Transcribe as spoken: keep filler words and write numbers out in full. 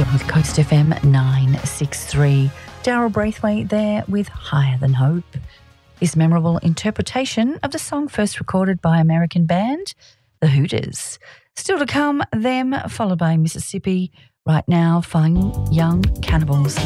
You're with Coast F M nine sixty-three. Daryl Braithwaite there with Higher Than Hope. This memorable interpretation of the song first recorded by American band The Hooters. Still to come, them, followed by Mississippi. Right now, Fine Young Cannibals.